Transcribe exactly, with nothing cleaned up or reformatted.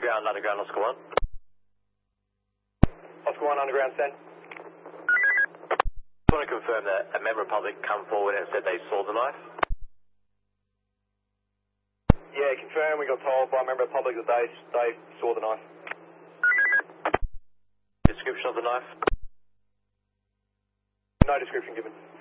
Ground, underground, Oscar one. Oscar one, underground, send. I want to confirm that a member of the public come forward and said they saw the knife. Yeah, confirm. We got told by a member of the public that they, they saw the knife. Description of the knife? No description given.